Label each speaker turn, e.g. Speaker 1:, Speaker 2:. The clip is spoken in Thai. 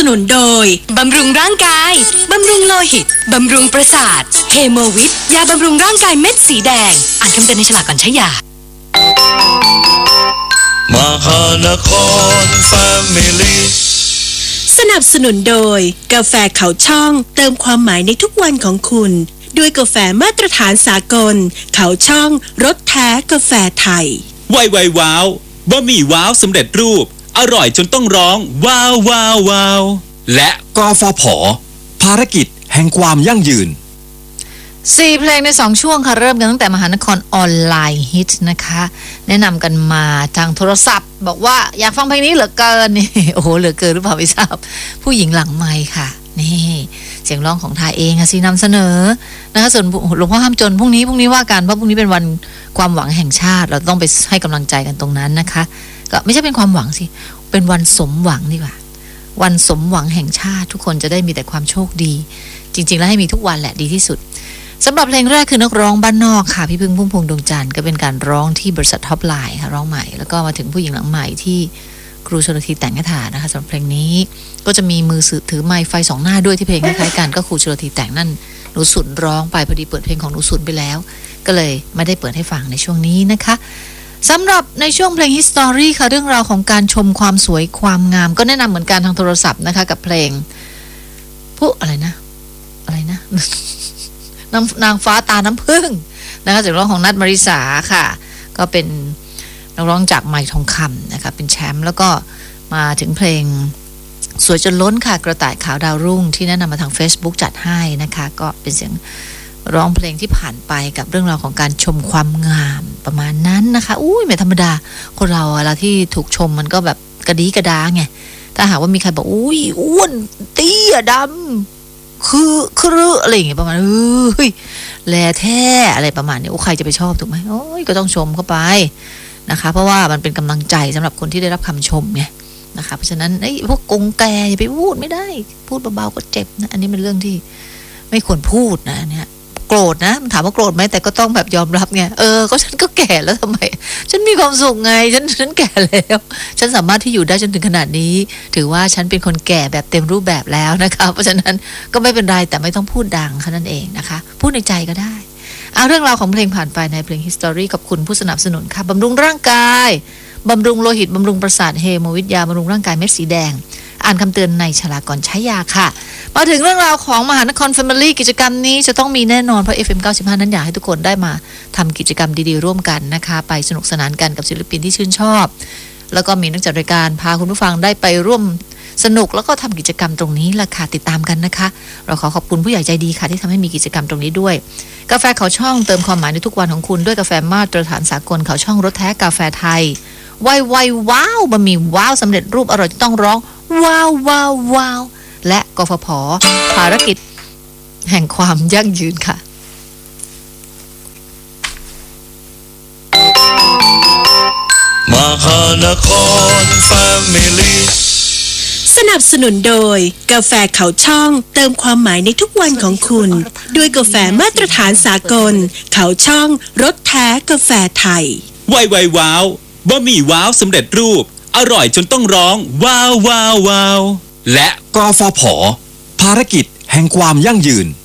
Speaker 1: นุนโดยบำรุงร่างกายบำรุงโลหิตบำรุงประสาทเฮโมวิทยาบำรุงร่างกายเม็ดสีแดงอ่านคำเตือนในฉลากก่อนใช้ยาม
Speaker 2: หานครแฟมิลี่
Speaker 1: สนับสนุนโดยกาแฟเขาช่องเติมความหมายในทุกวันของคุณด้วยกาแฟมาตรฐานสากลเขาช่องรสแท้กาแฟไทย
Speaker 3: ไวว้าวบะหมี่ว้าวสำเร็จรูปอร่อยจนต้องร้องว้าวว้าวว้าวและ
Speaker 4: กฟผ.ภารกิจแห่งความยั่งยืน
Speaker 5: 4 เพลงใน2ช่วงค่ะเริ่มกันตั้งแต่มหานครออนไลน์ฮิตนะคะแนะนำกันมาทางโทรศัพท์บอกว่าอยากฟังเพลงนี้เหลือเกินนี่โอ้โหเหลือเกินหรือเปล่าไม่ทราบผู้หญิงหลังไมค์ค่ะนี่เสียงร้องของทายเองสินำเสนอนะคะส่วนหลวงพ่อห้ามจนพรุ่งนี้ว่ากันเพราะพรุ่งนี้เป็นวันความหวังแห่งชาติเราต้องไปให้กำลังใจกันตรงนั้นนะคะก็ไม่ใช่เป็นความหวังสิเป็นวันสมหวังดีกว่าวันสมหวังแห่งชาติทุกคนจะได้มีแต่ความโชคดีจริงๆแล้วให้มีทุกวันแหละดีที่สุดสำหรับเพลงแรกคือนักร้องบ้านนอกค่ะพี่พึ่งพุ่มพวงดวงจันทร์ก็เป็นการร้องที่บริษัทท็อปไลน์ค่ะร้องใหม่แล้วก็มาถึงผู้หญิงหลังใหม่ที่ครูชลธีแต่งให้ถ่านะคะสำหรับเพลงนี้ก็จะมีมือถือไมค์ไฟสองหน้าด้วยที่เพลงคล้ายๆกันก็ครูชลธีแต่งนั่นหนูสุนร้องไปพอดีเปิดเพลงของหนูสุนไปแล้วก็เลยไม่ได้เปิดให้ฟังในช่วงนี้นะคะสำหรับในช่วงเพลง History ค่ะเรื่องราวของการชมความสวยความงามก็แนะนำเหมือนกันทางโทรศัพท์นะคะกับเพลงผู้อะไรนะนางฟ้าตาน้ำผึ้งนะคะจากร้องของนัทมาริสาค่ะก็เป็นนักร้องจากไมค์ทองคำนะคะเป็นแชมป์แล้วก็มาถึงเพลงสวยจนล้นค่ะกระต่ายขาวดาวรุ่งที่แนะนำมาทาง Facebook จัดให้นะคะก็เป็นเสียงร้องเพลงที่ผ่านไปกับเรื่องราวของการชมความงามประมาณนั้นนะคะอุ้ยไม่ธรรมดาคนเราเวลาที่ถูกชมมันก็แบบกระดีกระดาไงถ้าหากว่ามีใครบอกอุ้ยอ้วนเตี้ยดำคืออะไรอย่างเงี้ยประมาณแลแท้อะไรประมาณนี้ใครจะไปชอบถูกไหมโอ้ยก็ต้องชมเข้าไปนะคะเพราะว่ามันเป็นกำลังใจสำหรับคนที่ได้รับคำชมไงนะคะเพราะฉะนั้นพวกกงแกอย่าไปพูดไม่ได้พูดเบาๆก็เจ็บนะอันนี้เป็นเรื่องที่ไม่ควรพูดนะเนี่ยโกรธนะถามว่าโกรธไหมแต่ก็ต้องแบบยอมรับไงก็ฉันก็แก่แล้วทำไมฉันมีความสุขไงฉันแก่แล้วฉันสามารถที่อยู่ได้จนถึงขนาดนี้ถือว่าฉันเป็นคนแก่แบบเต็มรูปแบบแล้วนะคะเพราะฉะนั้นก็ไม่เป็นไรแต่ไม่ต้องพูดดังแค่นั้นเองนะคะพูดในใจก็ได้เอาเรื่องราวของเพลงผ่านไปในเพลง History ขอบคุณผู้สนับสนุนค่ะบำรุงร่างกายบำรุงโลหิตบำรุงประสาทเฮโมวิทยาบำรุงร่างกายเม็ดสีแดงอ่านคำเตือนในฉลากก่อนใช้ยาค่ะมาถึงเรื่องราวของมหานครแฟมิลี่กิจกรรมนี้จะต้องมีแน่นอนเพราะ FM 95นั้นอยากให้ทุกคนได้มาทำกิจกรรมดีๆร่วมกันนะคะไปสนุกสนานกันกับศิลปินที่ชื่นชอบแล้วก็มีนักจัดรายการพาคุณผู้ฟังได้ไปร่วมสนุกแล้วก็ทำกิจกรรมตรงนี้ล่ะค่ะติดตามกันนะคะเราขอบคุณผู้ใหญ่ใจดีค่ะที่ทำให้มีกิจกรรมตรงนี้ด้วยกาแฟเขาช่องเติมความหมายในทุกวันของคุณด้วยกาแฟมาตรฐานสากลเขาช่องรสแท้กาแฟไทยไวว้าวบะหมี่ว้าวสำเร็จรูปอร่อยต้องร้องว้าวว้าวว้าวและกฟผ.ภารกิจแห่งความยั่งยืนค่ะ
Speaker 2: มหานครแฟมิลี่
Speaker 1: สนับสนุนโดยกาแฟเขาช่องเติมความหมายในทุกวันของคุณด้วยกาแฟมาตรฐานสากลเขาช่องรสแท้กาแฟไทย
Speaker 3: ไวว้าวบะหมี่ว้าวสำเร็จรูปอร่อยจนต้องร้องว้าวว้าวว้าวและ
Speaker 4: กฟผ.ภารกิจแห่งความยั่งยืน